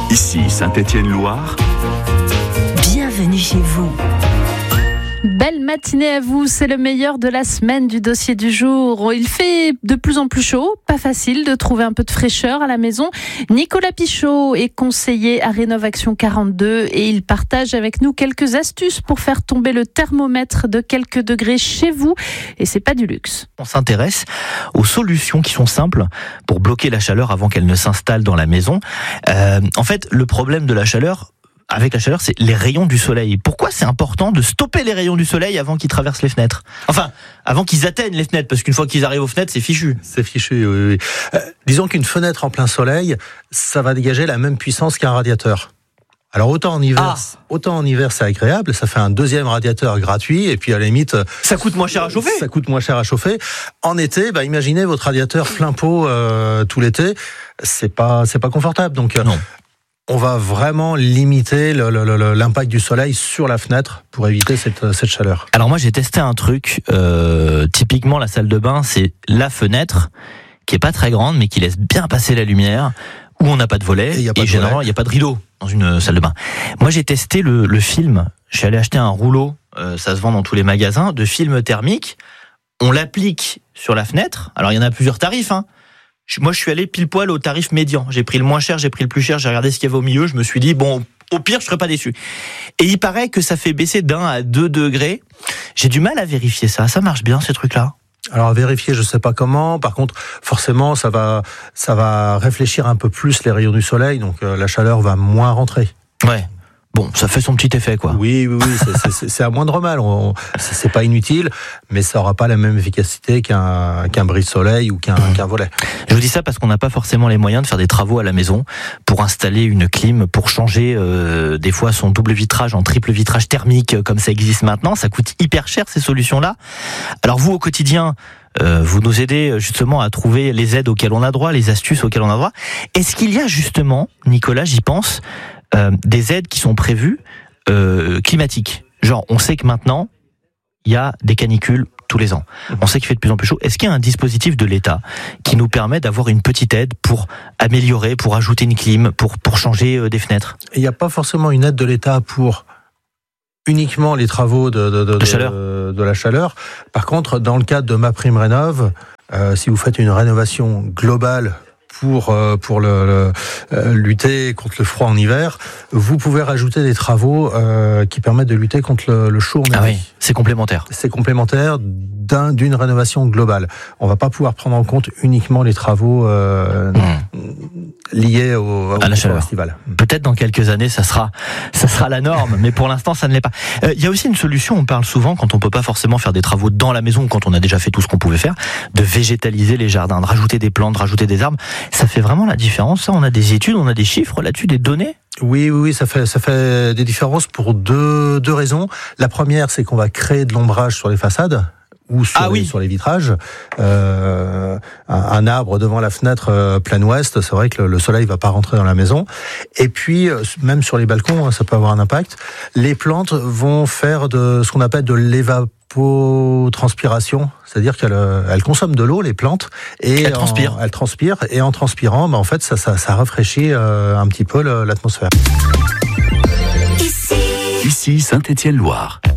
Ici Saint-Étienne-Loire. Bienvenue chez vous. Belle matinée à vous, c'est le meilleur de la semaine du dossier du jour. Il fait de plus en plus chaud, pas facile de trouver un peu de fraîcheur à la maison. Nicolas Pichot est conseiller à Rénovaction 42 et il partage avec nous quelques astuces pour faire tomber le thermomètre de quelques degrés chez vous. Et c'est pas du luxe. On s'intéresse aux solutions qui sont simples pour bloquer la chaleur avant qu'elle ne s'installe dans la maison. En fait, le problème de la chaleur, avec la chaleur, c'est les rayons du soleil. Pourquoi c'est important de stopper les rayons du soleil avant qu'ils traversent les fenêtres ? Enfin, avant qu'ils atteignent les fenêtres, parce qu'une fois qu'ils arrivent aux fenêtres, c'est fichu. C'est fichu, oui. Disons qu'une fenêtre en plein soleil, ça va dégager la même puissance qu'un radiateur. Alors autant en hiver c'est agréable, ça fait un deuxième radiateur gratuit et puis à la limite ça coûte moins cher à chauffer. Ça coûte moins cher à chauffer. En été, imaginez votre radiateur plein pot tout l'été, c'est pas confortable. Donc non. On va vraiment limiter l'impact du soleil sur la fenêtre pour éviter cette chaleur. Alors moi j'ai testé un truc, typiquement la salle de bain, c'est la fenêtre qui est pas très grande mais qui laisse bien passer la lumière, où on n'a pas de volet et généralement il n'y a pas de rideau dans une salle de bain. Moi j'ai testé le film, je suis allé acheter un rouleau, ça se vend dans tous les magasins, de film thermique, on l'applique sur la fenêtre, alors il y en a plusieurs tarifs, Moi, je suis allé pile poil au tarif médian. J'ai pris le moins cher, j'ai pris le plus cher, j'ai regardé ce qu'il y avait au milieu, je me suis dit, bon, au pire, je serais pas déçu. Et il paraît que ça fait baisser d'1 à 2 degrés. J'ai du mal à vérifier ça. Ça marche bien, ces trucs-là? Alors, à vérifier, je sais pas comment. Par contre, forcément, ça va réfléchir un peu plus les rayons du soleil, donc la chaleur va moins rentrer. Ouais. Bon, ça fait son petit effet, quoi. Oui, c'est à moindre mal. C'est pas inutile, mais ça aura pas la même efficacité qu'un brise-soleil ou qu'un volet. Je vous dis ça parce qu'on n'a pas forcément les moyens de faire des travaux à la maison pour installer une clim, pour changer des fois son double vitrage en triple vitrage thermique, comme ça existe maintenant. Ça coûte hyper cher, ces solutions-là. Alors vous, au quotidien, vous nous aidez justement à trouver les aides auxquelles on a droit, les astuces auxquelles on a droit. Est-ce qu'il y a justement, Nicolas, j'y pense, des aides qui sont prévues climatiques? Genre, on sait que maintenant, il y a des canicules tous les ans. On sait qu'il fait de plus en plus chaud. Est-ce qu'il y a un dispositif de l'État qui nous permet d'avoir une petite aide pour améliorer, pour ajouter une clim, pour changer des fenêtres? Il n'y a pas forcément une aide de l'État pour uniquement les travaux de la chaleur. Par contre, dans le cadre de MaPrimeRénov', si vous faites une rénovation globale pour lutter contre le froid en hiver, vous pouvez rajouter des travaux qui permettent de lutter contre le chaud en hiver. Ah oui, c'est complémentaire. C'est complémentaire d'une rénovation globale. On va pas pouvoir prendre en compte uniquement les travaux liés à la chaleur estivale. Peut-être dans quelques années, ça sera la norme, mais pour l'instant, ça ne l'est pas. Il y a aussi une solution, on parle souvent, quand on peut pas forcément faire des travaux dans la maison, ou quand on a déjà fait tout ce qu'on pouvait faire, de végétaliser les jardins, de rajouter des plantes, de rajouter des arbres. Ça fait vraiment la différence, ça. On a des études, on a des chiffres là-dessus, des données. Oui, ça fait des différences pour deux raisons. La première, c'est qu'on va créer de l'ombrage sur les façades ou sur les vitrages. Un arbre devant la fenêtre plein ouest, c'est vrai que le soleil va pas rentrer dans la maison. Et puis, même sur les balcons, ça peut avoir un impact. Les plantes vont faire de ce qu'on appelle de l'évapotranspiration, c'est-à-dire qu'elles consomment de l'eau, les plantes, et elles transpirent. Et en transpirant, en fait, ça rafraîchit un petit peu l'atmosphère. Ici Saint-Étienne-Loire.